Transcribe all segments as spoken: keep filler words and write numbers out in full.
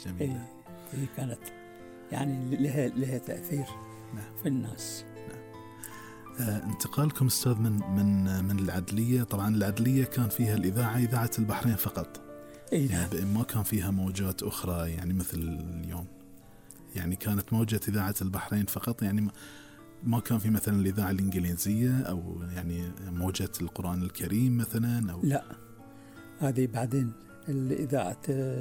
جميلة. إيه هي كانت يعني لها لها تأثير نعم. في الناس. نعم. آه انتقالكم أستاذ من من من العدلية، طبعا العدلية كان فيها الإذاعة إذاعة البحرين فقط. إيه يعني نعم. ما كان فيها موجات أخرى يعني مثل اليوم، يعني كانت موجة إذاعة البحرين فقط، يعني ما كان في مثلا الإذاعة الإنجليزية أو يعني موجة القرآن الكريم مثلا أو لا، هذه بعدين الإذاعة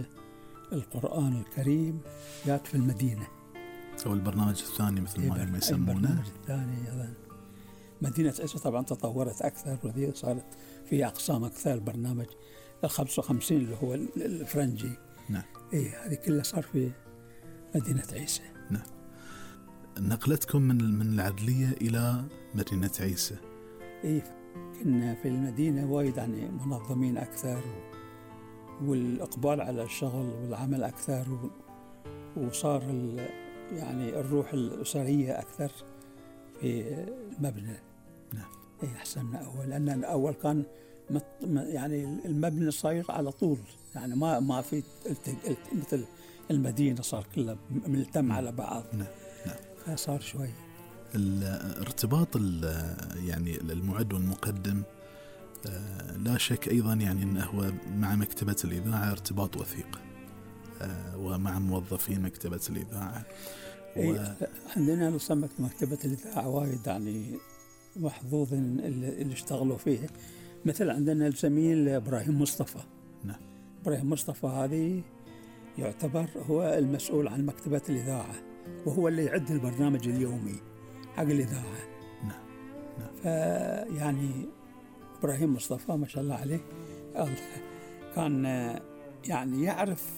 القرآن الكريم جاءت في المدينة، أو البرنامج الثاني مثل ما هم يسمونه. البرنامج الثاني أيضا مدينة عيسى طبعا تطورت أكثر، وذي صارت فيها أقسام أكثر. البرنامج الخمسة وخمسين اللي هو الفرنجي، نعم. إيه هذه كلها صار في مدينة عيسى. نعم. نقلتكم من من العدلية إلى مدينة عيسى. إيه كنا في المدينة وايد يعني منظمين أكثر، والإقبال على الشغل والعمل أكثر، وصار يعني الروح الأسرية أكثر في المبنى. نعم. إيه أحسن من أول، لأن الأول كان يعني المبنى صاير على طول، يعني ما ما في مثل المدينة صار كلها ملتم على بعض. نعم. نعم. فصار شوي الارتباط يعني المعد والمقدم لا شك أيضا يعني أنه مع مكتبة الإذاعة ارتباط وثيق، ومع موظفين مكتبة الإذاعة. و... عندنا نصمت مكتبة الإذاعة وايد يعني محظوظ اللي, اللي اشتغلوا فيه. مثل عندنا الزميل إبراهيم مصطفى. نعم. إبراهيم مصطفى هذه يعتبر هو المسؤول عن مكتبة الإذاعة، وهو اللي يعد البرنامج اليومي حق الإذاعة. نعم. نعم. فيعني إبراهيم مصطفى ما شاء الله عليه كان يعني يعرف،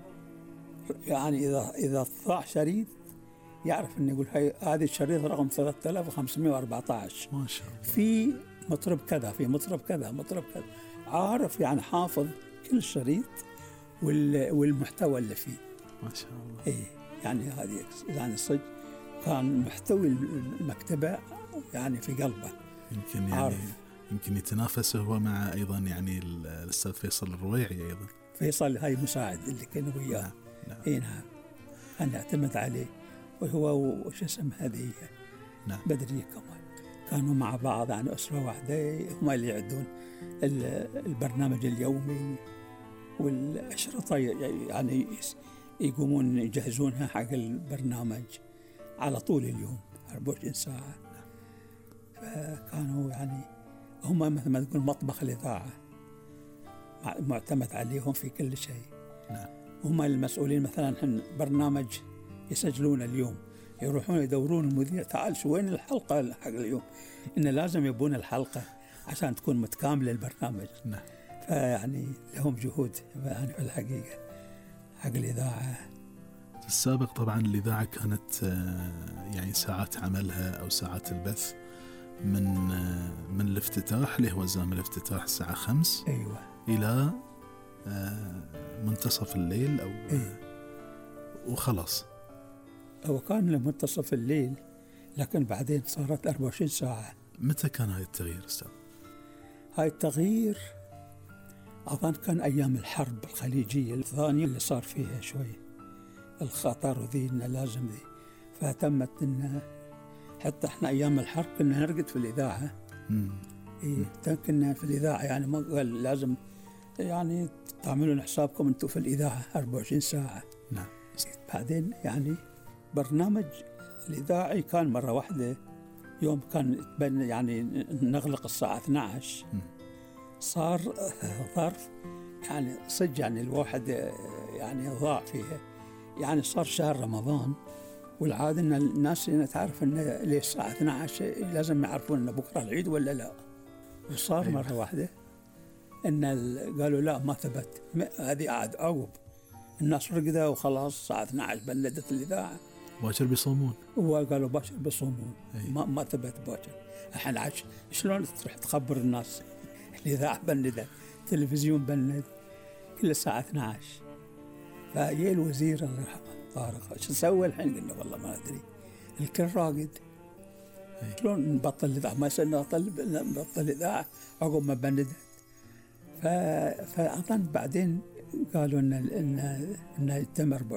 يعني إذا إذا ضاع شريط يعرف إنه يقول هاي هذا الشريط رقم ثلاثة آلاف وخمسمائة وأربعة عشر ما شاء الله، في مطرب كذا، في مطرب كذا، مطرب كذا، عارف يعني حافظ كل شريط والمحتوى اللي فيه. ما شاء الله. إيه يعني هذه يعني صدق كان محتوي المكتبة يعني في قلبه. يمكن يعني عارف. يمكن يتنافس هو مع أيضا يعني الأستاذ فيصل الرويعي أيضا. فيصل هاي مساعد اللي كان وياه. نعم. نعم. إيه نعم. أنا اعتمد عليه، وهو وش اسم هذه نعم. بدرية كمان كانوا مع بعض يعني أسرة واحدة، هم اللي يعدون البرنامج اليومي والأشرطة يعني يقومون يجهزونها حق البرنامج على طول اليوم أربعة وعشرين ساعة. فكانوا يعني هم مثل ما تقول مطبخ الإذاعة، معتمد عليهم في كل شيء. نعم. هم المسؤولين مثلا حن برنامج يسجلون اليوم، يروحون يدورون المذيع تعال شو وين الحلقة حق اليوم، إن لازم يبون الحلقة عشان تكون متكاملة البرنامج. نعم. فيعني لهم جهود يعني في الحقيقة حق الإذاعة. في السابق طبعا الإذاعة كانت يعني ساعات عملها أو ساعات البث من من الافتتاح اللي هو زام الافتتاح الساعة خمس أيوة. إلى منتصف الليل أو أيوة. وخلاص. هو كان لمنتصف الليل، لكن بعدين صارت أربعة وعشرين ساعة. متى كان هاي التغيير أستاذ؟ هاي التغيير أظن كان أيام الحرب الخليجية الثانية اللي صار فيها شوي الخطر وذي إنه لازم ذي، فاهتمت إنه حتى إحنا أيام الحرب كنا نرقد في الإذاعة. مم. إيه كنا في الإذاعة يعني ما قال لازم يعني تعملون حسابكم أنتم في الإذاعة أربعة وعشرين ساعة. نعم. بعدين يعني برنامج الإذاعي كان مرة واحدة يوم كان يعني نغلق الساعة اثنتي عشرة. مم. صار ظرف يعني صدق يعني الواحد يعني ضاع فيها، يعني صار شهر رمضان، والعادة إن الناس تعرف إن للساعة اثنتي عشرة لازم يعرفون إن بكرة العيد ولا لا. وصار أيوة. مرة واحدة إن قالوا لا ما ثبت، هذه قاعد عقب الناس رقدوا وخلاص الساعة اثنتي عشرة بلدت الإذاعة باكر بيصومون، وقالوا باكر بيصومون. أيوة. ما ما ثبت باكر. الحين عش شلون تروح تخبر الناس؟ الإذاعة بندت، التلفزيون بند، كل الساعة اثنتي عشرة. فجاء الوزير الله يرحمه طارق، شو نسوي الحين؟ قلنا والله ما أدري، الكل راقد. شلون نبطل الإذاعة؟ ما يصير نبطل نبطل الإذاعة عقب ما بندت. ف فأظن بعدين قالوا إن إن إن يتم